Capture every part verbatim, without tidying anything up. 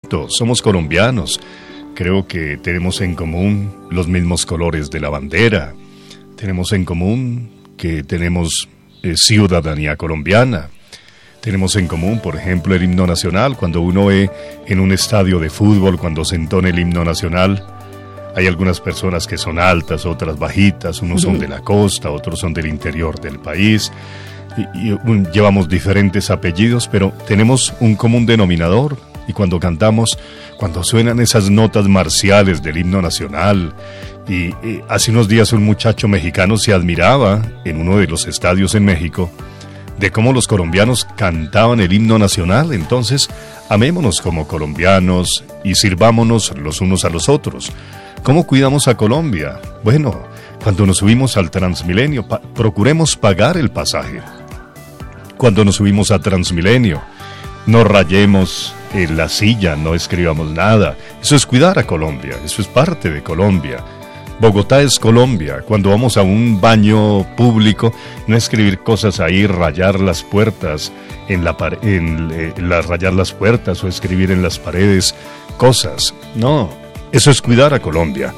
perfecto, somos colombianos. Creo que tenemos en común los mismos colores de la bandera. Tenemos en común que tenemos eh, ciudadanía colombiana. Tenemos en común, por ejemplo, el himno nacional. Cuando uno ve en un estadio de fútbol, cuando se entona el himno nacional, hay algunas personas que son altas, otras bajitas, unos son de la costa, otros son del interior del país, y, y un, llevamos diferentes apellidos, pero tenemos un común denominador, y cuando cantamos, cuando suenan esas notas marciales del himno nacional, y, y hace unos días un muchacho mexicano se admiraba en uno de los estadios en México, de cómo los colombianos cantaban el himno nacional. Entonces, amémonos como colombianos y sirvámonos los unos a los otros. ¿Cómo cuidamos a Colombia? Bueno, cuando nos subimos al Transmilenio, pa- procuremos pagar el pasaje. Cuando nos subimos a Transmilenio, no rayemos en la silla, no escribamos nada. Eso es cuidar a Colombia, eso es parte de Colombia. Bogotá es Colombia. Cuando vamos a un baño público, no escribir cosas ahí, rayar las puertas, en la pare- en, eh, la, rayar las puertas o escribir en las paredes cosas. No, eso es cuidar a Colombia.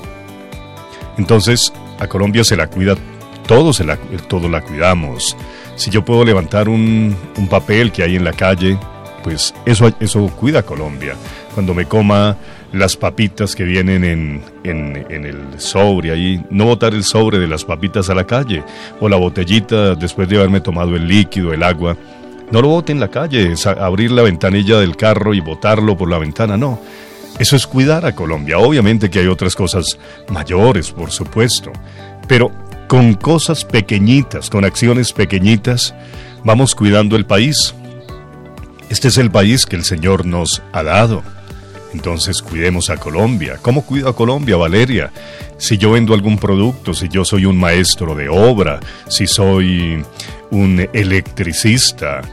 Entonces, a Colombia se la cuida, todo, se la, todo la cuidamos. Si yo puedo levantar un, un papel que hay en la calle, pues eso, eso cuida a Colombia. Cuando me coma las papitas que vienen en, en, en el sobre ahí, no botar el sobre de las papitas a la calle, o la botellita después de haberme tomado el líquido, el agua, no lo bote en la calle, es abrir la ventanilla del carro y botarlo por la ventana, no. Eso es cuidar a Colombia. Obviamente que hay otras cosas mayores, por supuesto, pero con cosas pequeñitas, con acciones pequeñitas, vamos cuidando el país. Este es el país que el Señor nos ha dado. Entonces cuidemos a Colombia. ¿Cómo cuido a Colombia, Valeria? Si yo vendo algún producto, si yo soy un maestro de obra, si soy un electricista,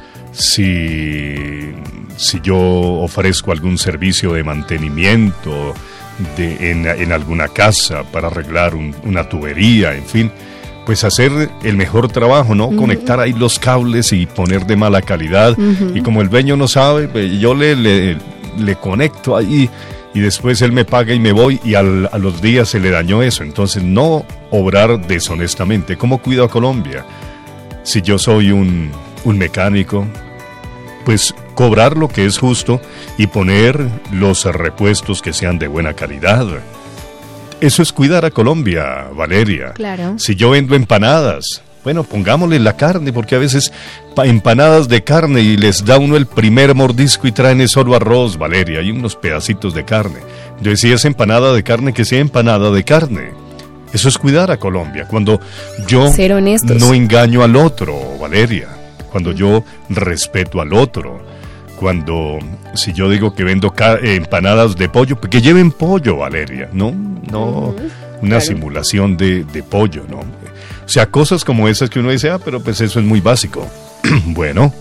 si, si yo ofrezco algún servicio de mantenimiento de, en, en alguna casa para arreglar un, una tubería, en fin, pues hacer el mejor trabajo, ¿no? Uh-huh. Conectar ahí los cables y poner de mala calidad. Uh-huh. Y como el dueño no sabe, pues yo le... le le conecto ahí y después él me paga y me voy y al, a los días se le dañó eso. Entonces no obrar deshonestamente. ¿Cómo cuido a Colombia? Si yo soy un, un mecánico, pues cobrar lo que es justo y poner los repuestos que sean de buena calidad. Eso es cuidar a Colombia, Valeria. Claro. Si yo vendo empanadas, bueno, pongámosle la carne, porque a veces empanadas de carne y les da uno el primer mordisco y traen solo arroz, Valeria, y unos pedacitos de carne. Entonces, si es empanada de carne, que sea empanada de carne. Eso es cuidar a Colombia. Cuando yo ser honestos, no engaño al otro, Valeria. Cuando yo respeto al otro. Cuando, si yo digo que vendo ca- empanadas de pollo, pues que lleven pollo, Valeria. No, no, una claro. simulación de, de pollo, ¿no? O sea, cosas como esas que uno dice, ah, pero pues eso es muy básico. Bueno,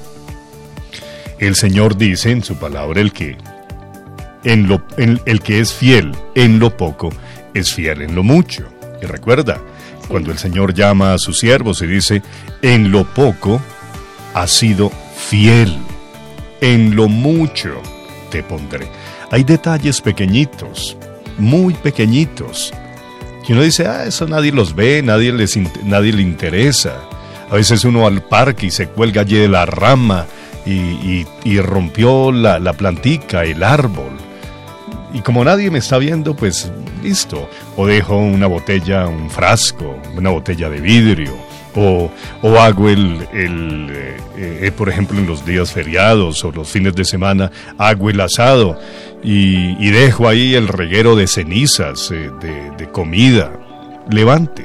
el Señor dice en su palabra el que en lo, en, el que es fiel en lo poco, es fiel en lo mucho. Y recuerda, sí. Cuando el Señor llama a sus siervos y dice, en lo poco has sido fiel, en lo mucho te pondré. Hay detalles pequeñitos, muy pequeñitos, que uno dice, ah, eso nadie los ve, nadie, les, nadie le interesa. A veces uno al parque y se cuelga allí de la rama y, y, y rompió la, la plantica, el árbol. Y como nadie me está viendo, pues listo. O dejo una botella, un frasco, una botella de vidrio. O, o hago el, el eh, eh, por ejemplo, en los días feriados o los fines de semana, hago el asado. Y, y dejo ahí el reguero de cenizas, eh, de, de comida. Levante,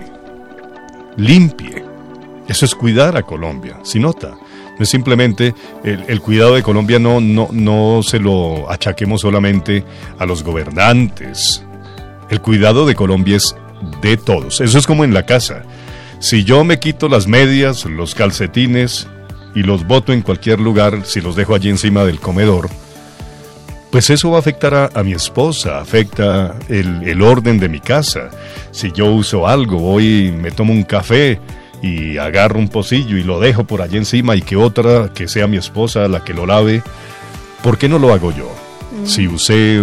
limpie. Eso es cuidar a Colombia, ¿sí nota? No es simplemente, el, el cuidado de Colombia no, no, no se lo achaquemos solamente a los gobernantes. El cuidado de Colombia es de todos. Eso es como en la casa. Si yo me quito las medias, los calcetines y los boto en cualquier lugar, si los dejo allí encima del comedor, pues eso va a afectar a, a mi esposa, afecta el, el orden de mi casa. Si yo uso algo, voy, me tomo un café y agarro un pocillo y lo dejo por allí encima y que otra, que sea mi esposa la que lo lave, ¿por qué no lo hago yo? Mm. Si usé